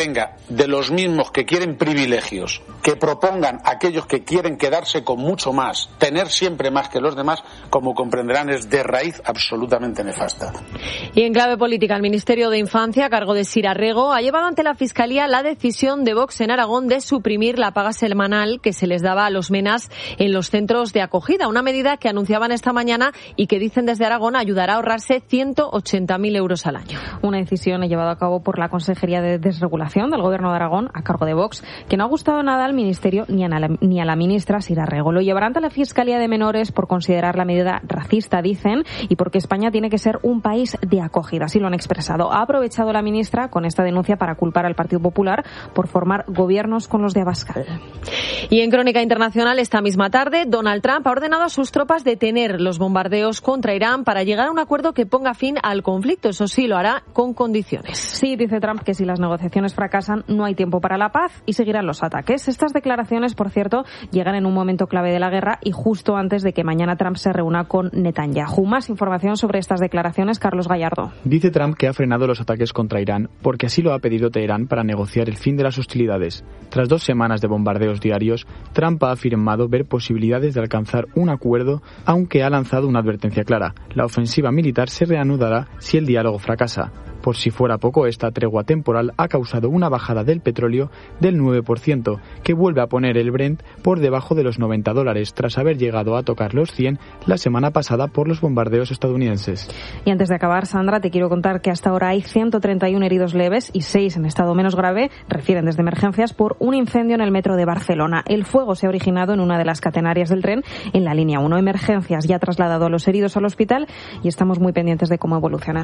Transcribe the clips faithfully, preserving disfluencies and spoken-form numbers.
venga de los mismos que quieren privilegios, que propongan a aquellos que quieren quedarse con mucho más, tener siempre más que los demás, como comprenderán, es de raíz absolutamente nefasta. Y en clave política, el Ministerio de Infancia, a cargo de Sira Rego, ha llevado ante la Fiscalía la decisión de Vox en Aragón de suprimir la paga semanal que se les daba a los menas en los centros de acogida, una medida que anunciaban esta mañana y que dicen desde Aragón ayudará a ahorrarse ciento ochenta mil euros al año. Una decisión llevada a cabo por la Consejería de Desregulación del Gobierno de Aragón, a cargo de Vox, que no ha gustado nada al Ministerio ni a la, ni a la ministra Sira Rego. Lo llevarán ante la Fiscalía de Menores por considerar la medida racista, dicen, y porque España tiene que ser un país de acogida. Así lo han expresado. Ha aprovechado la ministra con esta denuncia para culpar al Partido Popular por formar gobiernos con los de Abascal. Y en crónica internacional, esta misma tarde, Donald Trump ha ordenado a sus tropas detener los bombardeos contra Irán para llegar a un acuerdo que ponga fin al conflicto. Eso sí, lo hará con condiciones. Sí, dice Trump que si las negociaciones fracasan, no hay tiempo para la paz y seguirán los ataques. Estas declaraciones, por cierto, llegan en un momento clave de la guerra y justo antes de que mañana Trump se reúna con Netanyahu. Más información sobre estas declaraciones, Carlos Gallardo. Dice Trump que ha frenado los ataques contra Irán porque así lo ha pedido Teherán para negociar el fin de las hostilidades. Tras dos semanas de bombardeos diarios, Trump ha afirmado ver posibilidades de alcanzar un acuerdo, aunque ha lanzado una advertencia clara. La ofensiva militar se reanudará si el diálogo fracasa. Por si fuera poco, esta tregua temporal ha causado una bajada del petróleo del nueve por ciento, que vuelve a poner el Brent por debajo de los noventa dólares, tras haber llegado a tocar los cien la semana pasada por los bombardeos estadounidenses. Y antes de acabar, Sandra, te quiero contar que hasta ahora hay ciento treinta y uno heridos leves y seis en estado menos grave, refieren desde emergencias, por un incendio en el metro de Barcelona. El fuego se ha originado en una de las catenarias del tren en la línea uno. Emergencias ya ha trasladado a los heridos al hospital y estamos muy pendientes de cómo evolucionan.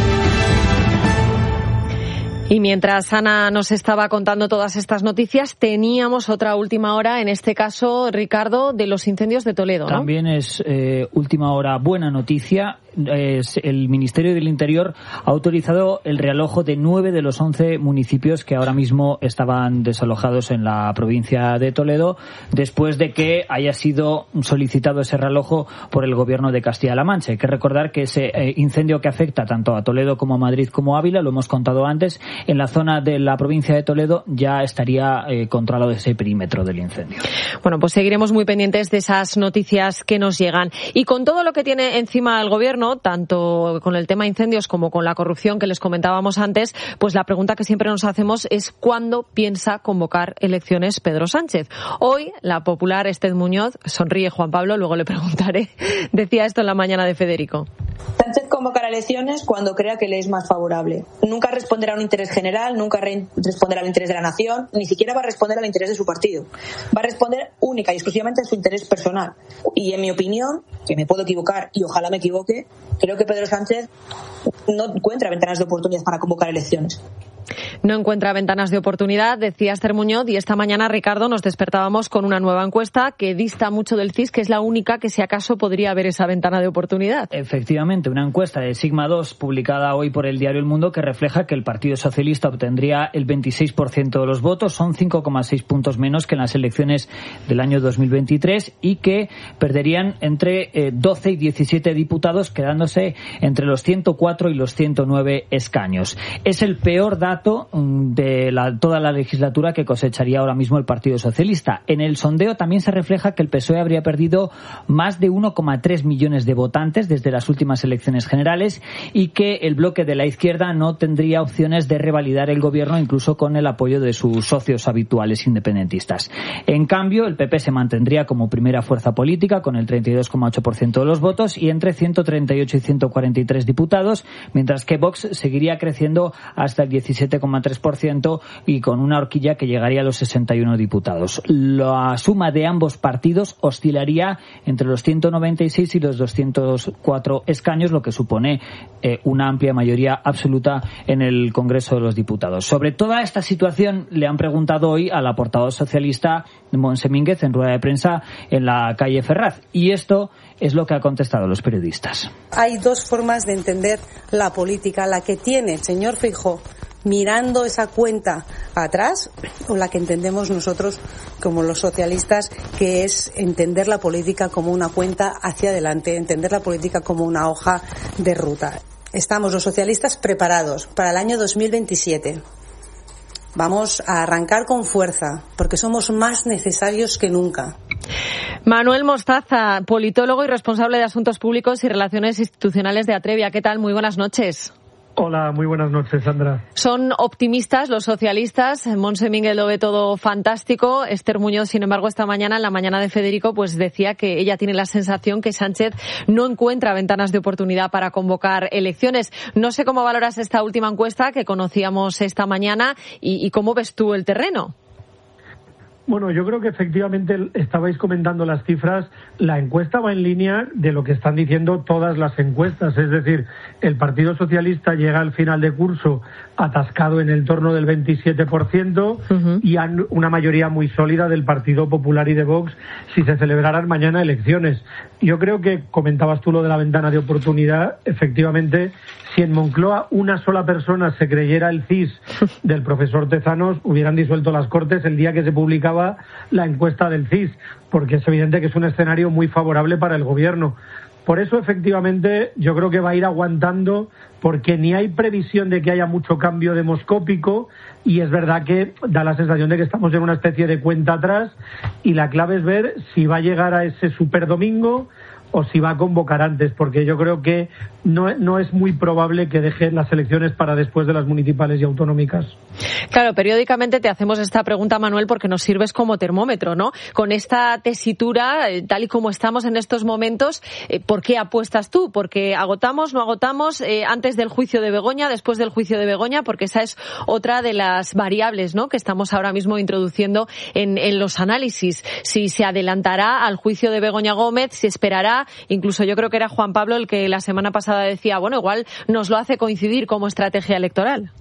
Y mientras Ana nos estaba contando todas estas noticias, teníamos otra última hora, en este caso, Ricardo, de los incendios de Toledo, ¿no? También es eh, última hora buena noticia. Es, el Ministerio del Interior ha autorizado el realojo de nueve de los once municipios que ahora mismo estaban desalojados en la provincia de Toledo, después de que haya sido solicitado ese realojo por el Gobierno de Castilla-La Mancha. Hay que recordar que ese eh, incendio que afecta tanto a Toledo como a Madrid como a Ávila, lo hemos contado antes, en la zona de la provincia de Toledo ya estaría eh, controlado ese perímetro del incendio. Bueno, pues seguiremos muy pendientes de esas noticias que nos llegan. Y con todo lo que tiene encima el Gobierno, tanto con el tema incendios como con la corrupción que les comentábamos antes, pues la pregunta que siempre nos hacemos es ¿cuándo piensa convocar elecciones Pedro Sánchez? Hoy, la popular Esther Muñoz, sonríe Juan Pablo, luego le preguntaré, decía esto en la mañana de Federico. Sánchez convocará elecciones cuando crea que le es más favorable. Nunca responderá a un interés general, nunca re- responderá al interés de la nación, ni siquiera va a responder al interés de su partido. Va a responder única y exclusivamente a su interés personal. Y en mi opinión, que me puedo equivocar y ojalá me equivoque, creo que Pedro Sánchez no encuentra ventanas de oportunidad para convocar elecciones. No encuentra ventanas de oportunidad, decía Esther Muñoz, y esta mañana, Ricardo, nos despertábamos con una nueva encuesta que dista mucho del C I S, que es la única que, si acaso, podría haber esa ventana de oportunidad. Efectivamente, una encuesta de Sigma dos publicada hoy por el diario El Mundo que refleja que el Partido Socialista obtendría el veintiséis por ciento de los votos, son cinco coma seis puntos menos que en las elecciones del año dos mil veintitrés, y que perderían entre eh, doce y diecisiete diputados, quedándose entre los ciento cuatro y los ciento nueve escaños. Es el peor dato de la, toda la legislatura que cosecharía ahora mismo el Partido Socialista. En el sondeo también se refleja que el P S O E habría perdido más de uno coma tres millones de votantes desde las últimas elecciones generales y que el bloque de la izquierda no tendría opciones de revalidar el gobierno, incluso con el apoyo de sus socios habituales independentistas. En cambio, el P P se mantendría como primera fuerza política con el treinta y dos coma ocho por ciento de los votos y entre ciento treinta y ocho y ciento cuarenta y tres diputados, mientras que Vox seguiría creciendo hasta el diecisiete coma tres por ciento y con una horquilla que llegaría a los sesenta y uno diputados. La suma de ambos partidos oscilaría entre los ciento noventa y seis y los doscientos cuatro escaños, lo que supone eh, una amplia mayoría absoluta en el Congreso de los Diputados. Sobre toda esta situación le han preguntado hoy a la portavoz socialista Montse Mínguez en rueda de prensa en la calle Ferraz, y esto es lo que ha contestado a los periodistas. Hay dos formas de entender la política, la que tiene el señor Feijóo mirando esa cuenta atrás, o la que entendemos nosotros como los socialistas, que es entender la política como una cuenta hacia adelante, entender la política como una hoja de ruta. Estamos los socialistas preparados para el año dos mil veintisiete vamos a arrancar con fuerza, porque somos más necesarios que nunca. Manuel Mostaza, politólogo y responsable de Asuntos Públicos y Relaciones Institucionales de Atrevia. ¿Qué tal? Muy buenas noches. Hola, muy buenas noches, Sandra. Son optimistas los socialistas. Montse Mínguez lo ve todo fantástico. Esther Muñoz, sin embargo, esta mañana, en la mañana de Federico, pues decía que ella tiene la sensación que Sánchez no encuentra ventanas de oportunidad para convocar elecciones. No sé cómo valoras esta última encuesta que conocíamos esta mañana y, y cómo ves tú el terreno. Bueno, yo creo que efectivamente estabais comentando las cifras. La encuesta va en línea de lo que están diciendo todas las encuestas. Es decir, el Partido Socialista llega al final de curso atascado en el torno del veintisiete por ciento uh-huh. y han una mayoría muy sólida del Partido Popular y de Vox si se celebraran mañana elecciones. Yo creo que comentabas tú lo de la ventana de oportunidad. Efectivamente, si en Moncloa una sola persona se creyera el C I S del profesor Tezanos, hubieran disuelto las Cortes el día que se publicaba la encuesta del C I S, porque es evidente que es un escenario muy favorable para el gobierno. Por eso, efectivamente, yo creo que va a ir aguantando, porque ni hay previsión de que haya mucho cambio demoscópico, y es verdad que da la sensación de que estamos en una especie de cuenta atrás, y la clave es ver si va a llegar a ese superdomingo o si va a convocar antes, porque yo creo que no, no es muy probable que dejen las elecciones para después de las municipales y autonómicas. Claro, periódicamente te hacemos esta pregunta, Manuel, porque nos sirves como termómetro, ¿no? Con esta tesitura, tal y como estamos en estos momentos, ¿por qué apuestas tú? ¿Porque agotamos, no agotamos, eh, antes del juicio de Begoña, después del juicio de Begoña? Porque esa es otra de las variables, ¿no?, que estamos ahora mismo introduciendo en, en los análisis. Si se adelantará al juicio de Begoña Gómez, si esperará. Incluso yo creo que era Juan Pablo el que la semana pasada decía, bueno, igual nos lo hace coincidir como estrategia electoral.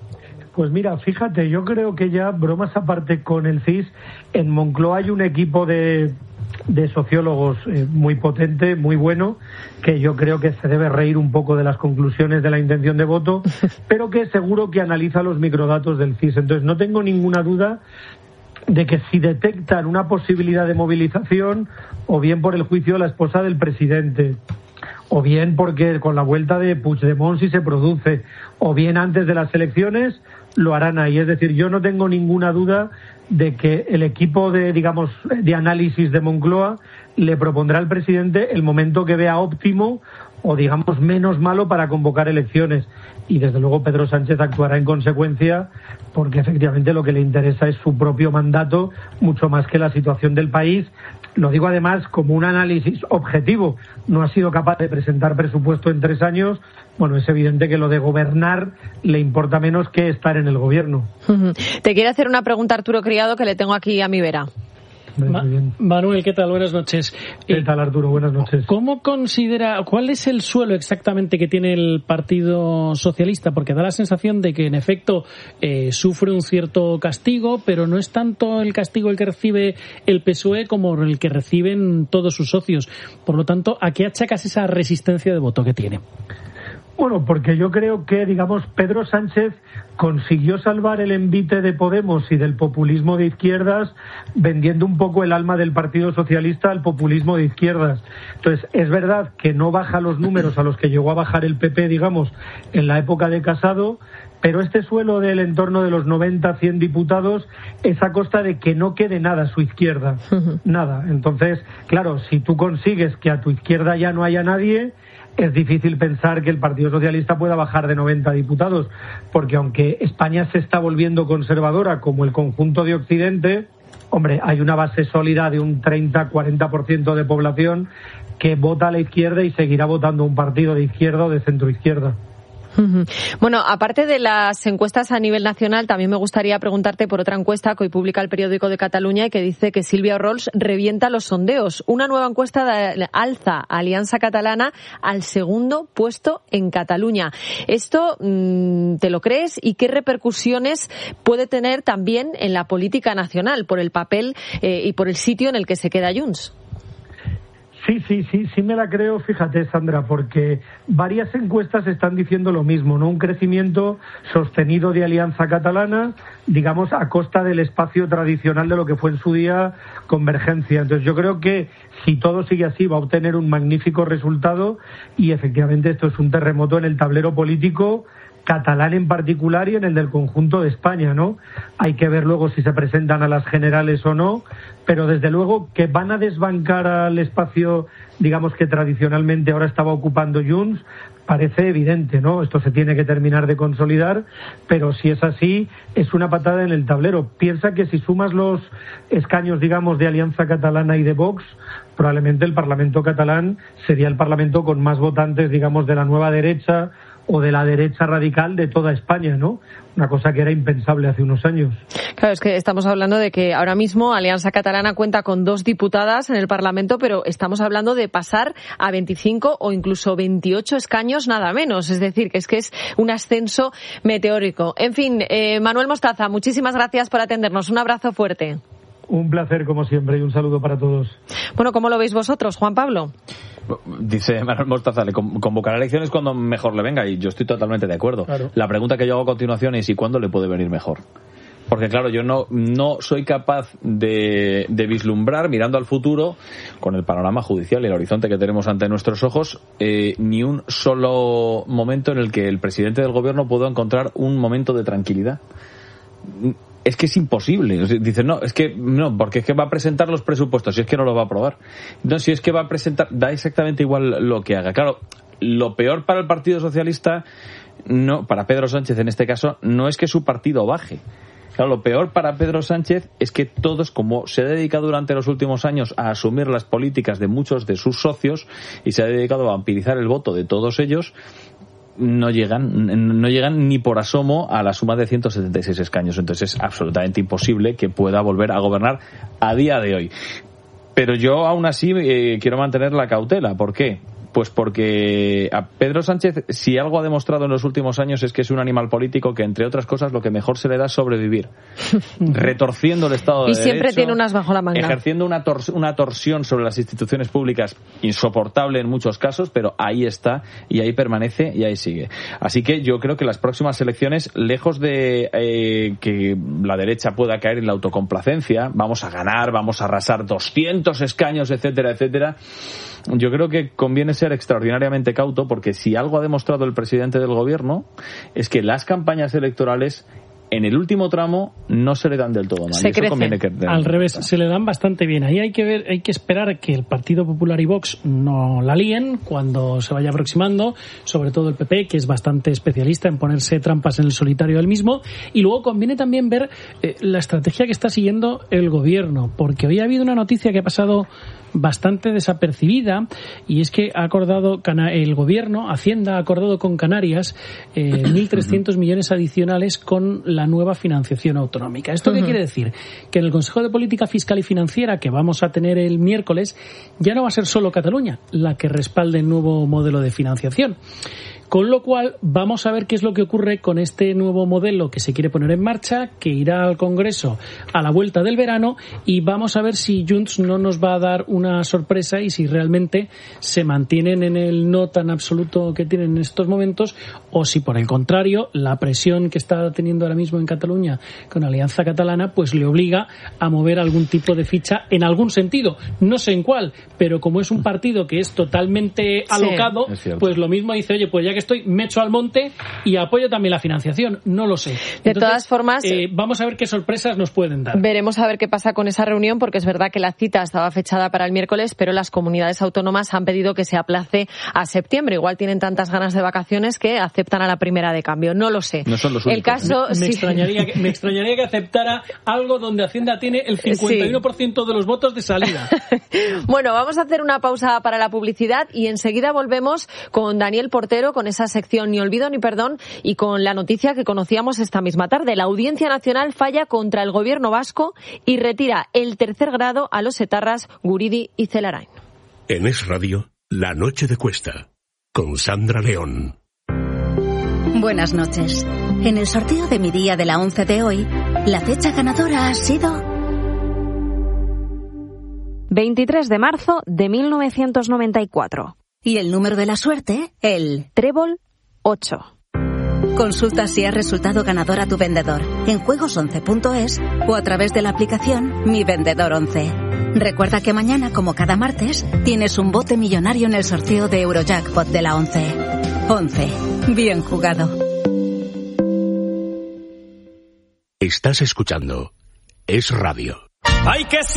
Pues mira, fíjate, yo creo que ya, bromas aparte con el C I S, en Moncloa hay un equipo de, de sociólogos eh, muy potente, muy bueno, que yo creo que se debe reír un poco de las conclusiones de la intención de voto, pero que seguro que analiza los microdatos del C I S. Entonces no tengo ninguna duda de que si detectan una posibilidad de movilización, o bien por el juicio de la esposa del presidente, o bien porque con la vuelta de Puigdemont si se produce, o bien antes de las elecciones, lo harán ahí. Es decir, yo no tengo ninguna duda de que el equipo de, digamos, de análisis de Moncloa le propondrá al presidente el momento que vea óptimo o, digamos, menos malo para convocar elecciones. Y, desde luego, Pedro Sánchez actuará en consecuencia, porque efectivamente lo que le interesa es su propio mandato, mucho más que la situación del país. Lo digo, además, como un análisis objetivo. No ha sido capaz de presentar presupuesto en tres años. Bueno, es evidente que lo de gobernar le importa menos que estar en el gobierno. Uh-huh. Te quiero hacer una pregunta, Arturo Criado, que le tengo aquí a mi vera. Ma- Manuel, ¿qué tal? Buenas noches. ¿Qué tal, Arturo? Buenas noches. ¿Cómo considera, cuál es el suelo exactamente que tiene el Partido Socialista? Porque da la sensación de que, en efecto, eh, sufre un cierto castigo, pero no es tanto el castigo el que recibe el P S O E como el que reciben todos sus socios. Por lo tanto, ¿a qué achacas esa resistencia de voto que tiene? Bueno, porque yo creo que, digamos, Pedro Sánchez consiguió salvar el envite de Podemos y del populismo de izquierdas vendiendo un poco el alma del Partido Socialista al populismo de izquierdas. Entonces, es verdad que no baja los números a los que llegó a bajar el P P, digamos, en la época de Casado, pero este suelo del entorno de los noventa, cien diputados es a costa de que no quede nada a su izquierda. Uh-huh. Nada. Entonces, claro, si tú consigues que a tu izquierda ya no haya nadie, es difícil pensar que el Partido Socialista pueda bajar de noventa diputados, porque aunque España se está volviendo conservadora como el conjunto de Occidente, hombre, hay una base sólida de un treinta a cuarenta por ciento de población que vota a la izquierda y seguirá votando un partido de izquierda o de centroizquierda. Bueno, aparte de las encuestas a nivel nacional, también me gustaría preguntarte por otra encuesta que hoy publica el Periódico de Cataluña y que dice que Sílvia Orrols revienta los sondeos. Una nueva encuesta de alza a Alianza Catalana al segundo puesto en Cataluña. ¿Esto mmm, te lo crees? ¿Y qué repercusiones puede tener también en la política nacional por el papel eh, y por el sitio en el que se queda Junts? Sí, sí, sí, sí me la creo, fíjate, Sandra, porque varias encuestas están diciendo lo mismo, ¿no? Un crecimiento sostenido de Alianza Catalana, digamos, a costa del espacio tradicional de lo que fue en su día Convergencia. Entonces yo creo que si todo sigue así va a obtener un magnífico resultado y efectivamente esto es un terremoto en el tablero político catalán en particular y en el del conjunto de España, ¿no? Hay que ver luego si se presentan a las generales o no, pero desde luego que van a desbancar al espacio, digamos, que tradicionalmente ahora estaba ocupando Junts, parece evidente, ¿no? Esto se tiene que terminar de consolidar, pero si es así, es una patada en el tablero. Piensa que si sumas los escaños, digamos, de Alianza Catalana y de Vox, probablemente el Parlamento catalán sería el Parlamento con más votantes, digamos, de la nueva derecha o de la derecha radical de toda España, ¿no? Una cosa que era impensable hace unos años. Claro, es que estamos hablando de que ahora mismo Alianza Catalana cuenta con dos diputadas en el Parlamento, pero estamos hablando de pasar a veinticinco o incluso veintiocho escaños, nada menos. Es decir, que es que es un ascenso meteórico. En fin, eh, Manuel Mostaza, muchísimas gracias por atendernos. Un abrazo fuerte. Un placer, como siempre, y un saludo para todos. Bueno, ¿cómo lo veis vosotros, Juan Pablo? Dice Manuel Mostaza, le convocará elecciones cuando mejor le venga, y yo estoy totalmente de acuerdo. Claro. La pregunta que yo hago a continuación es ¿y cuándo le puede venir mejor? Porque claro, yo no, no soy capaz de, de vislumbrar, mirando al futuro, con el panorama judicial y el horizonte que tenemos ante nuestros ojos, eh, ni un solo momento en el que el presidente del gobierno pueda encontrar un momento de tranquilidad. Es que es imposible. Dicen, no, es que no, porque es que va a presentar los presupuestos, si es que no los va a aprobar. No, si es que va a presentar, da exactamente igual lo que haga. Claro, lo peor para el Partido Socialista, no, para Pedro Sánchez en este caso, no es que su partido baje. Claro, lo peor para Pedro Sánchez es que todos, como se ha dedicado durante los últimos años a asumir las políticas de muchos de sus socios y se ha dedicado a vampirizar el voto de todos ellos, no llegan no llegan ni por asomo a la suma de ciento setenta y seis escaños. Entonces es absolutamente imposible que pueda volver a gobernar a día de hoy. Pero yo aún así eh, quiero mantener la cautela. ¿Por qué? Pues porque a Pedro Sánchez, si algo ha demostrado en los últimos años, es que es un animal político que, entre otras cosas, lo que mejor se le da es sobrevivir, retorciendo el Estado de y Derecho, siempre tiene unas bajo la manga, ejerciendo una, tors- una torsión sobre las instituciones públicas insoportable en muchos casos, pero ahí está y ahí permanece y ahí sigue. Así que yo creo que las próximas elecciones, lejos de eh, que la derecha pueda caer en la autocomplacencia, vamos a ganar, vamos a arrasar doscientos escaños, etcétera, etcétera, yo creo que conviene ser extraordinariamente cauto, porque si algo ha demostrado el presidente del gobierno es que las campañas electorales en el último tramo no se le dan del todo mal. Se eso conviene que al revés, se le dan bastante bien. Ahí hay que ver, hay que esperar que el Partido Popular y Vox no la líen cuando se vaya aproximando, sobre todo el P P, que es bastante especialista en ponerse trampas en el solitario del mismo. Y luego conviene también ver eh, la estrategia que está siguiendo el gobierno, porque hoy ha habido una noticia que ha pasado bastante desapercibida, y es que ha acordado el gobierno, Hacienda ha acordado con Canarias eh, mil trescientos millones adicionales con la nueva financiación autonómica. ¿Esto qué uh-huh. quiere decir? Que en el Consejo de Política Fiscal y Financiera que vamos a tener el miércoles ya no va a ser solo Cataluña la que respalde el nuevo modelo de financiación. Con lo cual, vamos a ver qué es lo que ocurre con este nuevo modelo que se quiere poner en marcha, que irá al Congreso a la vuelta del verano, y vamos a ver si Junts no nos va a dar una sorpresa y si realmente se mantienen en el no tan absoluto que tienen en estos momentos, o si por el contrario, la presión que está teniendo ahora mismo en Cataluña con Alianza Catalana, pues le obliga a mover algún tipo de ficha en algún sentido. No sé en cuál, pero como es un partido que es totalmente alocado, sí, pues lo mismo dice, oye, pues ya que estoy, me echo al monte y apoyo también la financiación. No lo sé. Entonces, de todas formas, eh, vamos a ver qué sorpresas nos pueden dar. Veremos a ver qué pasa con esa reunión, porque es verdad que la cita estaba fechada para el miércoles, pero las comunidades autónomas han pedido que se aplace a septiembre. Igual tienen tantas ganas de vacaciones que aceptan a la primera de cambio. No lo sé. No son los únicos. El caso, me, sí. me, extrañaría que, me extrañaría que aceptara algo donde Hacienda tiene el cincuenta y uno por ciento sí. de los votos de salida. Bueno, vamos a hacer una pausa para la publicidad y enseguida volvemos con Daniel Portero, con esa sección Ni olvido ni perdón, y con la noticia que conocíamos esta misma tarde. La Audiencia Nacional falla contra el gobierno vasco y retira el tercer grado a los etarras Guridi y Celarain. En Es Radio, La Noche de Cuesta, con Sandra León. Buenas noches. En el sorteo de mi día de la once de hoy, la fecha ganadora ha sido veintitrés de marzo de mil novecientos noventa y cuatro. Y el número de la suerte, el trébol ocho. Consulta si has resultado ganador a tu vendedor en juegos once punto es o a través de la aplicación Mi Vendedor once. Recuerda que mañana, como cada martes, tienes un bote millonario en el sorteo de Eurojackpot de la once. once. Bien jugado. Estás escuchando Es Radio. Hay que